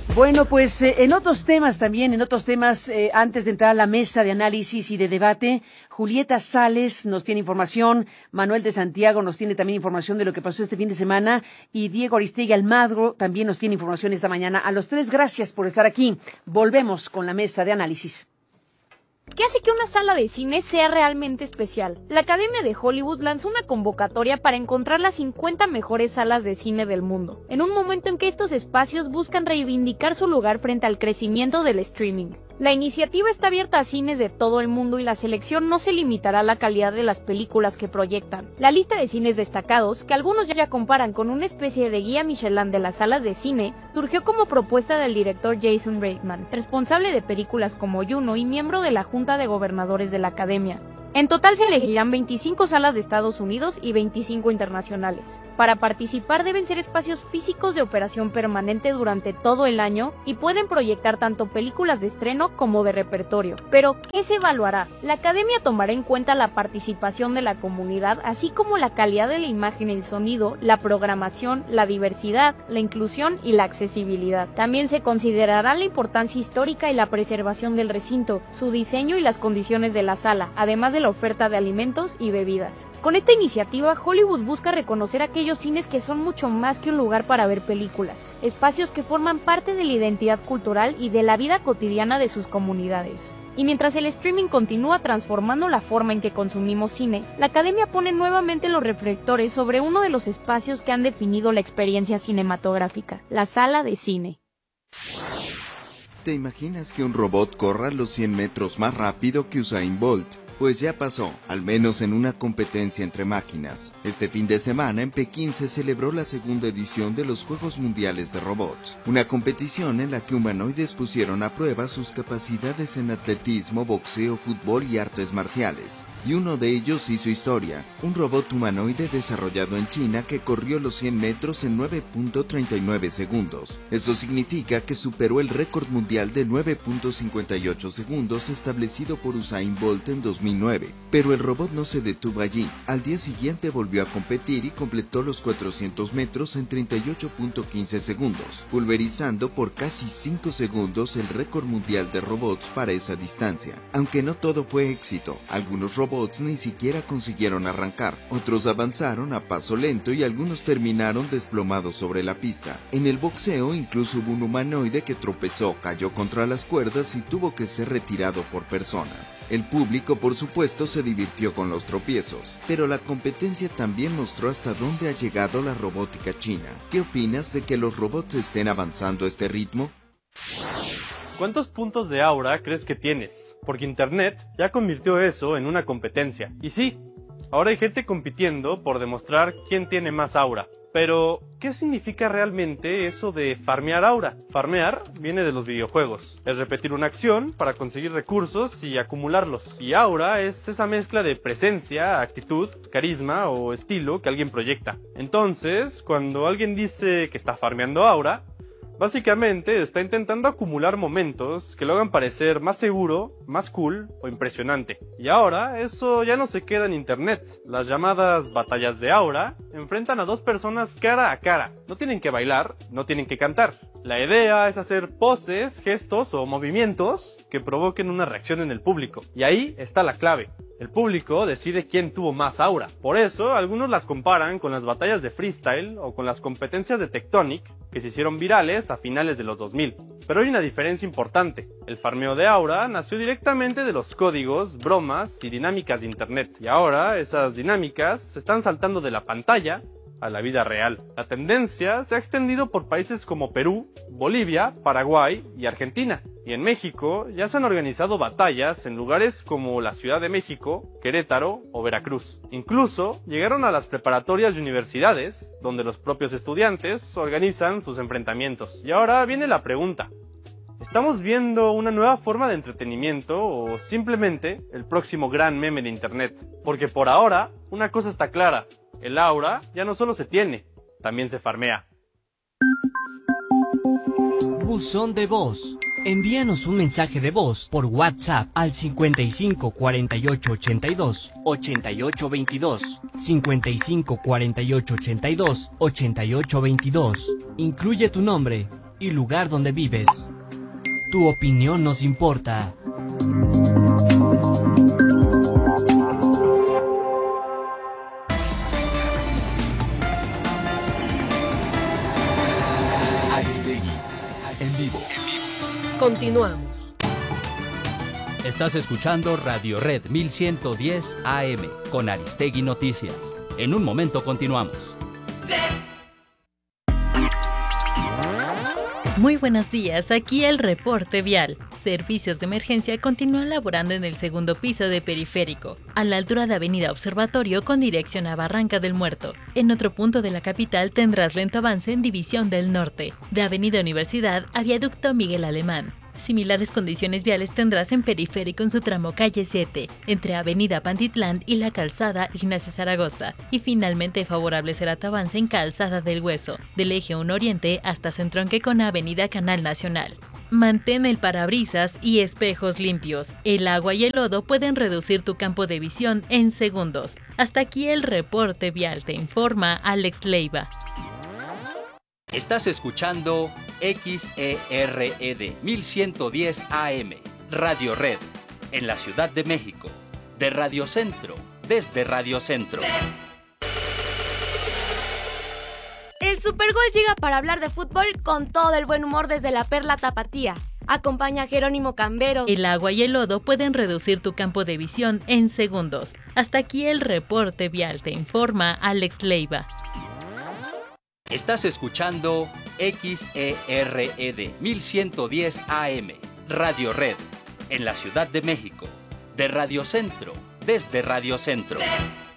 Bueno, pues en otros temas también, antes de entrar a la mesa de análisis y de debate, Julieta Sales nos tiene información, Manuel de Santiago nos tiene también información de lo que pasó este fin de semana y Diego Aristegui Almagro también nos tiene información esta mañana. A los tres, gracias por estar aquí. Volvemos con la mesa de análisis. ¿Qué hace que una sala de cine sea realmente especial? La Academia de Hollywood lanzó una convocatoria para encontrar las 50 mejores salas de cine del mundo, en un momento en que estos espacios buscan reivindicar su lugar frente al crecimiento del streaming. La iniciativa está abierta a cines de todo el mundo y la selección no se limitará a la calidad de las películas que proyectan. La lista de cines destacados, que algunos ya comparan con una especie de guía Michelin de las salas de cine, surgió como propuesta del director Jason Reitman, responsable de películas como Juno y miembro de la Junta de Gobernadores de la Academia. En total se elegirán 25 salas de Estados Unidos y 25 internacionales. Para participar deben ser espacios físicos de operación permanente durante todo el año y pueden proyectar tanto películas de estreno como de repertorio. Pero, ¿qué se evaluará? La Academia tomará en cuenta la participación de la comunidad, así como la calidad de la imagen y el sonido, la programación, la diversidad, la inclusión y la accesibilidad. También se considerará la importancia histórica y la preservación del recinto, su diseño y las condiciones de la sala, además de la oferta de alimentos y bebidas. Con esta iniciativa, Hollywood busca reconocer aquellos cines que son mucho más que un lugar para ver películas, espacios que forman parte de la identidad cultural y de la vida cotidiana de sus comunidades. Y mientras el streaming continúa transformando la forma en que consumimos cine, la Academia pone nuevamente los reflectores sobre uno de los espacios que han definido la experiencia cinematográfica, la sala de cine. ¿Te imaginas que un robot corra los 100 metros más rápido que Usain Bolt? Pues ya pasó, al menos en una competencia entre máquinas. Este fin de semana en Pekín se celebró la segunda edición de los Juegos Mundiales de Robots, una competición en la que humanoides pusieron a prueba sus capacidades en atletismo, boxeo, fútbol y artes marciales. Y uno de ellos hizo historia, un robot humanoide desarrollado en China que corrió los 100 metros en 9.39 segundos. Eso significa que superó el récord mundial de 9.58 segundos establecido por Usain Bolt en 2009. Pero el robot no se detuvo allí. Al día siguiente volvió a competir y completó los 400 metros en 38.15 segundos, pulverizando por casi 5 segundos el récord mundial de robots para esa distancia. Aunque no todo fue éxito, algunos robots ni siquiera consiguieron arrancar, otros avanzaron a paso lento y algunos terminaron desplomados sobre la pista. En el boxeo incluso hubo un humanoide que tropezó, cayó contra las cuerdas y tuvo que ser retirado por personas. El público, por supuesto, se divirtió con los tropiezos, pero la competencia también mostró hasta dónde ha llegado la robótica china. ¿Qué opinas de que los robots estén avanzando a este ritmo? ¿Cuántos puntos de aura crees que tienes? Porque Internet ya convirtió eso en una competencia. Y sí, ahora hay gente compitiendo por demostrar quién tiene más aura. Pero, ¿qué significa realmente eso de farmear aura? Farmear viene de los videojuegos. Es repetir una acción para conseguir recursos y acumularlos. Y aura es esa mezcla de presencia, actitud, carisma o estilo que alguien proyecta. Entonces, cuando alguien dice que está farmeando aura, básicamente está intentando acumular momentos que lo hagan parecer más seguro, más cool o impresionante. Y ahora eso ya no se queda en internet. Las llamadas batallas de aura enfrentan a dos personas cara a cara. No tienen que bailar, no tienen que cantar. La idea es hacer poses, gestos o movimientos que provoquen una reacción en el público. Y ahí está la clave. El público decide quién tuvo más aura. Por eso, algunos las comparan con las batallas de freestyle o con las competencias de Tectonic que se hicieron virales a finales de los 2000. Pero hay una diferencia importante. El farmeo de aura nació directamente de los códigos, bromas y dinámicas de internet. Y ahora esas dinámicas se están saltando de la pantalla a la vida real. La tendencia se ha extendido por países como Perú, Bolivia, Paraguay y Argentina. Y en México ya se han organizado batallas en lugares como la Ciudad de México, Querétaro o Veracruz. Incluso llegaron a las preparatorias y universidades, donde los propios estudiantes organizan sus enfrentamientos. Y ahora viene la pregunta: ¿estamos viendo una nueva forma de entretenimiento o simplemente el próximo gran meme de internet? Porque por ahora, una cosa está clara: el aura ya no solo se tiene, también se farmea. Buzón de voz. Envíanos un mensaje de voz por WhatsApp al 55 48 82 88 22, 55 48 82 88 22. Incluye tu nombre, y lugar donde vives. Tu opinión nos importa. Aristegui, en vivo. Continuamos. Estás escuchando Radio Red 1110 AM con Aristegui Noticias. En un momento continuamos. Muy buenos días, aquí el reporte vial. Servicios de emergencia continúan laborando en el segundo piso de Periférico, a la altura de Avenida Observatorio con dirección a Barranca del Muerto. En otro punto de la capital tendrás lento avance en División del Norte, de Avenida Universidad a Viaducto Miguel Alemán. Similares condiciones viales tendrás en Periférico en su tramo calle 7, entre Avenida Pantitlán y la calzada Ignacio Zaragoza. Y finalmente favorable será tu avance en Calzada del Hueso, del Eje 1 Oriente hasta su entronque con Avenida Canal Nacional. Mantén el parabrisas y espejos limpios. El agua y el lodo pueden reducir tu campo de visión en segundos. Hasta aquí el reporte vial, te informa Alex Leiva. Estás escuchando XERED 1110 AM, Radio Red, en la Ciudad de México, de Radio Centro, desde Radio Centro. El Supergol llega para hablar de fútbol con todo el buen humor desde la Perla Tapatía. Acompaña a Jerónimo Cambero. El agua y el lodo pueden reducir tu campo de visión en segundos. Hasta aquí el reporte vial, te informa Alex Leiva. Estás escuchando XERED 1110 AM, Radio Red, en la Ciudad de México, de Radio Centro, desde Radio Centro.